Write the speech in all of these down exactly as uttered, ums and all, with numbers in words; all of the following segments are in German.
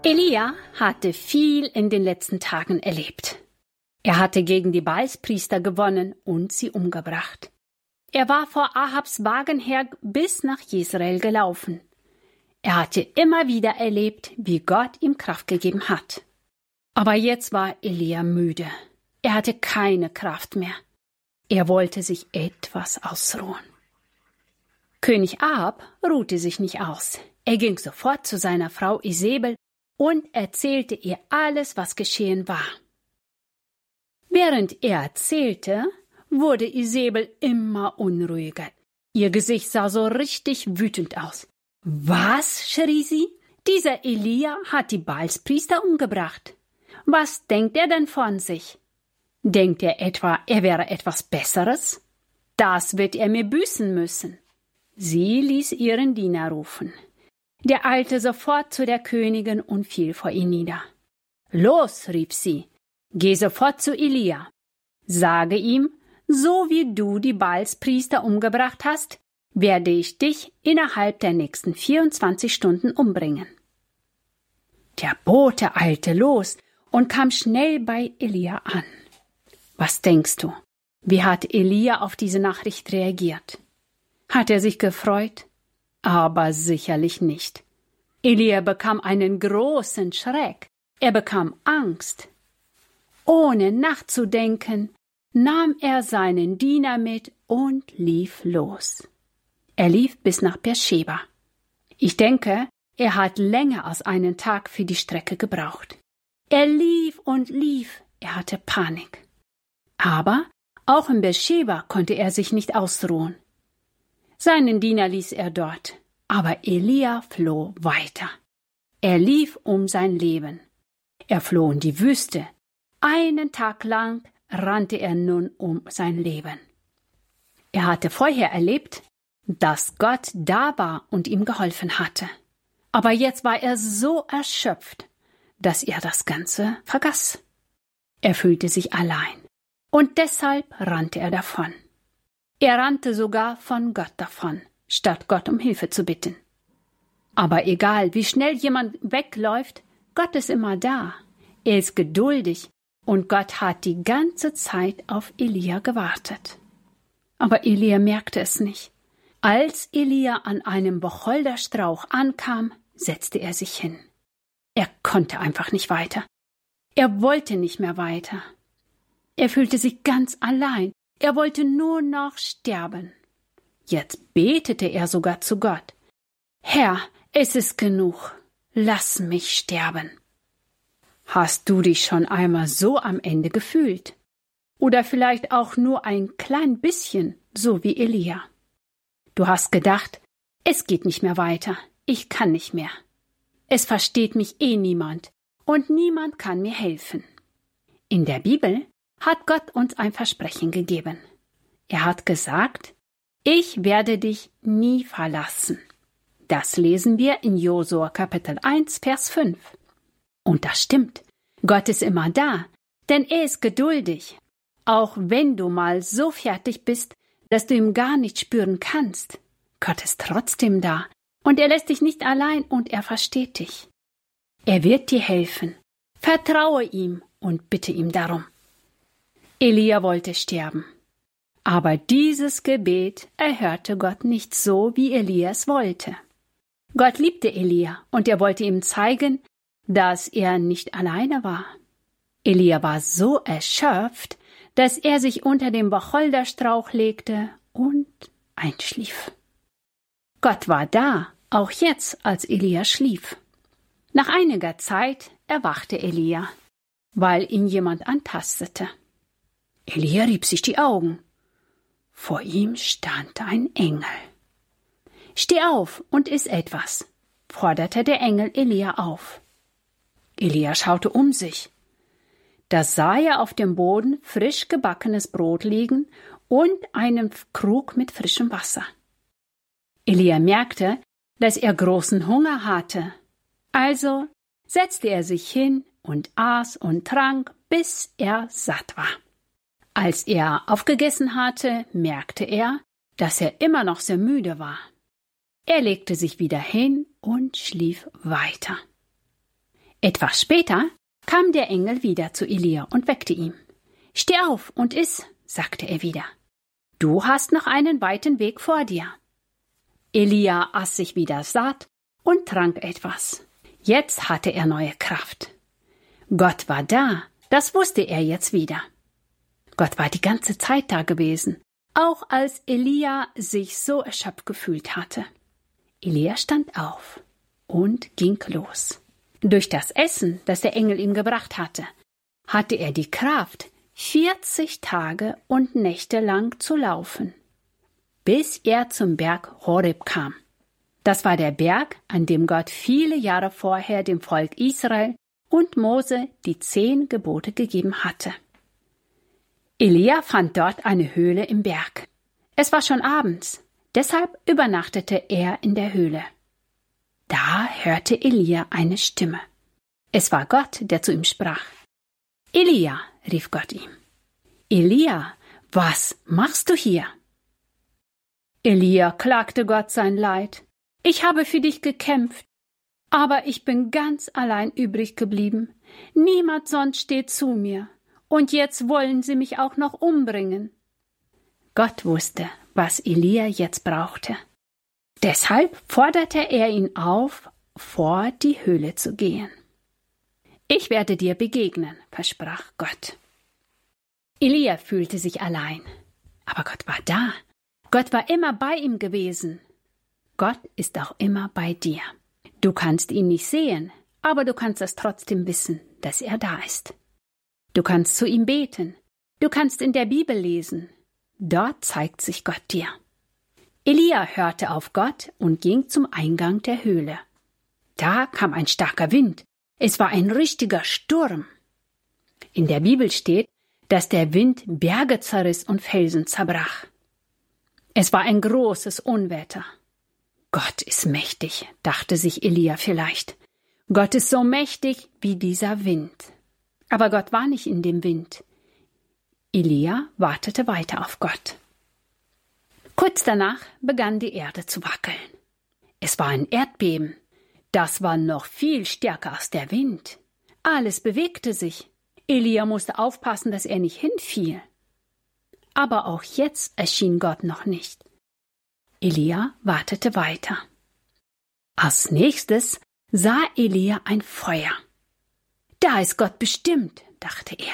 Elia hatte viel in den letzten Tagen erlebt. Er hatte gegen die Baalspriester gewonnen und sie umgebracht. Er war vor Ahabs Wagen her bis nach Jezreel gelaufen. Er hatte immer wieder erlebt, wie Gott ihm Kraft gegeben hat. Aber jetzt war Elia müde. Er hatte keine Kraft mehr. Er wollte sich etwas ausruhen. König Ahab ruhte sich nicht aus. Er ging sofort zu seiner Frau Isebel und erzählte ihr alles, was geschehen war. Während er erzählte, wurde Isebel immer unruhiger. Ihr Gesicht sah so richtig wütend aus. »Was?« schrie sie. »Dieser Elia hat die Baalspriester umgebracht. Was denkt er denn von sich? Denkt er etwa, er wäre etwas Besseres? Das wird er mir büßen müssen.« Sie ließ ihren Diener rufen. Der eilte sofort zu der Königin und fiel vor ihr nieder. »Los«, rief sie, »geh sofort zu Elia. Sage ihm, so wie du die Baalspriester umgebracht hast, werde ich dich innerhalb der nächsten vierundzwanzig Stunden umbringen.« Der Bote eilte los und kam schnell bei Elia an. Was denkst du, wie hat Elia auf diese Nachricht reagiert? Hat er sich gefreut? Aber sicherlich nicht. Elia bekam einen großen Schreck. Er bekam Angst. Ohne nachzudenken, nahm er seinen Diener mit und lief los. Er lief bis nach Beersheba. Ich denke, er hat länger als einen Tag für die Strecke gebraucht. Er lief und lief, er hatte Panik. Aber auch in Beersheba konnte er sich nicht ausruhen. Seinen Diener ließ er dort, aber Elia floh weiter. Er lief um sein Leben. Er floh in die Wüste. Einen Tag lang rannte er nun um sein Leben. Er hatte vorher erlebt, dass Gott da war und ihm geholfen hatte. Aber jetzt war er so erschöpft, dass er das Ganze vergaß. Er fühlte sich allein und deshalb rannte er davon. Er rannte sogar von Gott davon, statt Gott um Hilfe zu bitten. Aber egal, wie schnell jemand wegläuft, Gott ist immer da. Er ist geduldig und Gott hat die ganze Zeit auf Elia gewartet. Aber Elia merkte es nicht. Als Elia an einem Wacholderstrauch ankam, setzte er sich hin. Er konnte einfach nicht weiter. Er wollte nicht mehr weiter. Er fühlte sich ganz allein. Er wollte nur noch sterben. Jetzt betete er sogar zu Gott. »Herr, es ist genug. Lass mich sterben.« Hast du dich schon einmal so am Ende gefühlt? Oder vielleicht auch nur ein klein bisschen, so wie Elia? Du hast gedacht, es geht nicht mehr weiter, ich kann nicht mehr. Es versteht mich eh niemand und niemand kann mir helfen. In der Bibel hat Gott uns ein Versprechen gegeben. Er hat gesagt, ich werde dich nie verlassen. Das lesen wir in Josua Kapitel eins, Vers fünf. Und das stimmt. Gott ist immer da, denn er ist geduldig. Auch wenn du mal so fertig bist, dass du ihn gar nicht spüren kannst. Gott ist trotzdem da und er lässt dich nicht allein und er versteht dich. Er wird dir helfen. Vertraue ihm und bitte ihm darum. Elia wollte sterben. Aber dieses Gebet erhörte Gott nicht so, wie Elia es wollte. Gott liebte Elia und er wollte ihm zeigen, dass er nicht alleine war. Elia war so erschöpft, dass er sich unter dem Wacholderstrauch legte und einschlief. Gott war da, auch jetzt, als Elia schlief. Nach einiger Zeit erwachte Elia, weil ihn jemand antastete. Elia rieb sich die Augen. Vor ihm stand ein Engel. »Steh auf und iss etwas«, forderte der Engel Elia auf. Elia schaute um sich. Da sah er auf dem Boden frisch gebackenes Brot liegen und einen Krug mit frischem Wasser. Elia merkte, dass er großen Hunger hatte. Also setzte er sich hin und aß und trank, bis er satt war. Als er aufgegessen hatte, merkte er, dass er immer noch sehr müde war. Er legte sich wieder hin und schlief weiter. Etwas später kam der Engel wieder zu Elia und weckte ihn. »Steh auf und iss«, sagte er wieder. »Du hast noch einen weiten Weg vor dir.« Elia aß sich wieder satt und trank etwas. Jetzt hatte er neue Kraft. Gott war da, das wusste er jetzt wieder. Gott war die ganze Zeit da gewesen, auch als Elia sich so erschöpft gefühlt hatte. Elia stand auf und ging los. Durch das Essen, das der Engel ihm gebracht hatte, hatte er die Kraft, vierzig Tage und Nächte lang zu laufen, bis er zum Berg Horeb kam. Das war der Berg, an dem Gott viele Jahre vorher dem Volk Israel und Mose die zehn Gebote gegeben hatte. Elia fand dort eine Höhle im Berg. Es war schon abends, deshalb übernachtete er in der Höhle. Da hörte Elia eine Stimme. Es war Gott, der zu ihm sprach. »Elia«, rief Gott ihm. »Elia, was machst du hier?« Elia klagte Gott sein Leid. »Ich habe für dich gekämpft, aber ich bin ganz allein übrig geblieben. Niemand sonst steht zu mir, und jetzt wollen sie mich auch noch umbringen.« Gott wusste, was Elia jetzt brauchte. Deshalb forderte er ihn auf, vor die Höhle zu gehen. »Ich werde dir begegnen«, versprach Gott. Elia fühlte sich allein, aber Gott war da. Gott war immer bei ihm gewesen. Gott ist auch immer bei dir. Du kannst ihn nicht sehen, aber du kannst es trotzdem wissen, dass er da ist. Du kannst zu ihm beten. Du kannst in der Bibel lesen. Dort zeigt sich Gott dir. Elia hörte auf Gott und ging zum Eingang der Höhle. Da kam ein starker Wind. Es war ein richtiger Sturm. In der Bibel steht, dass der Wind Berge zerriss und Felsen zerbrach. Es war ein großes Unwetter. Gott ist mächtig, dachte sich Elia vielleicht. Gott ist so mächtig wie dieser Wind. Aber Gott war nicht in dem Wind. Elia wartete weiter auf Gott. Kurz danach begann die Erde zu wackeln. Es war ein Erdbeben. Das war noch viel stärker als der Wind. Alles bewegte sich. Elia musste aufpassen, dass er nicht hinfiel. Aber auch jetzt erschien Gott noch nicht. Elia wartete weiter. Als nächstes sah Elia ein Feuer. Da ist Gott bestimmt, dachte er.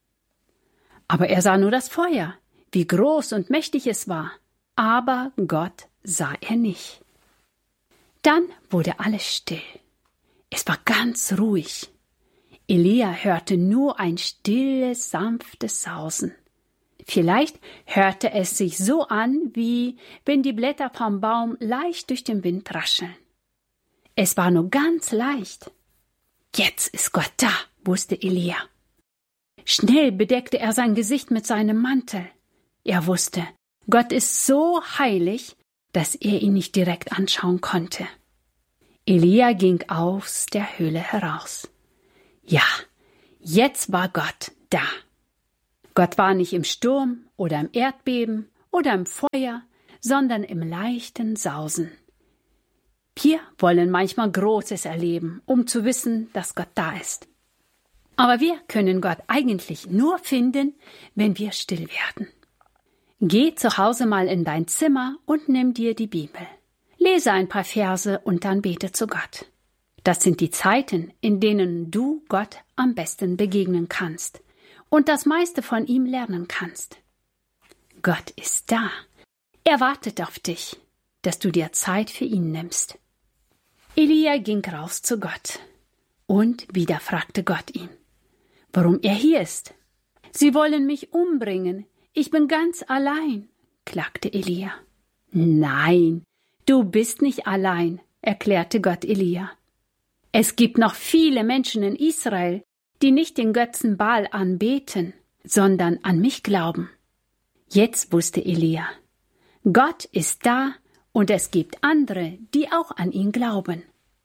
Aber er sah nur das Feuer, wie groß und mächtig es war. Aber Gott sah er nicht. Dann wurde alles still. Es war ganz ruhig. Elia hörte nur ein stilles, sanftes Sausen. Vielleicht hörte es sich so an, wie wenn die Blätter vom Baum leicht durch den Wind rascheln. Es war nur ganz leicht. Jetzt ist Gott da, wusste Elia. Schnell bedeckte er sein Gesicht mit seinem Mantel. Er wusste, Gott ist so heilig, dass er ihn nicht direkt anschauen konnte. Elia ging aus der Höhle heraus. Ja, jetzt war Gott da. Gott war nicht im Sturm oder im Erdbeben oder im Feuer, sondern im leichten Sausen. Wir wollen manchmal Großes erleben, um zu wissen, dass Gott da ist. Aber wir können Gott eigentlich nur finden, wenn wir still werden. Geh zu Hause mal in dein Zimmer und nimm dir die Bibel. Lese ein paar Verse und dann bete zu Gott. Das sind die Zeiten, in denen du Gott am besten begegnen kannst und das meiste von ihm lernen kannst. Gott ist da. Er wartet auf dich, dass du dir Zeit für ihn nimmst. Elia ging raus zu Gott. Und wieder fragte Gott ihn, warum er hier ist. Sie wollen mich umbringen. Ich bin ganz allein, klagte Elia. Nein, du bist nicht allein, erklärte Gott Elia. Es gibt noch viele Menschen in Israel, die nicht den Götzen Baal anbeten, sondern an mich glauben. Jetzt wusste Elia, Gott ist da und es gibt andere, die auch an ihn glauben.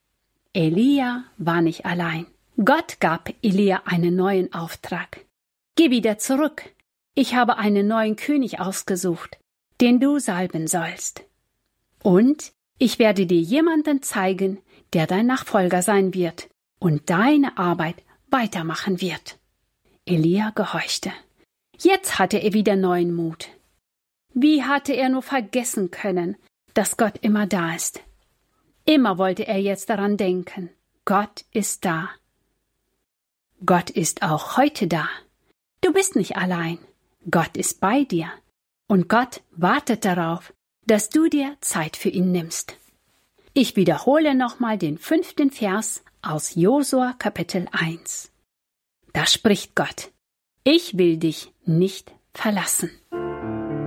Elia war nicht allein. Gott gab Elia einen neuen Auftrag. Geh wieder zurück. Ich habe einen neuen König ausgesucht, den du salben sollst. Und ich werde dir jemanden zeigen, der dein Nachfolger sein wird und deine Arbeit weitermachen wird. Elia gehorchte. Jetzt hatte er wieder neuen Mut. Wie hatte er nur vergessen können, dass Gott immer da ist? Immer wollte er jetzt daran denken, Gott ist da. Gott ist auch heute da. Du bist nicht allein. Gott ist bei dir. Und Gott wartet darauf, dass du dir Zeit für ihn nimmst. Ich wiederhole nochmal den fünften Vers aus Josua Kapitel eins. Da spricht Gott: Ich will dich nicht verlassen.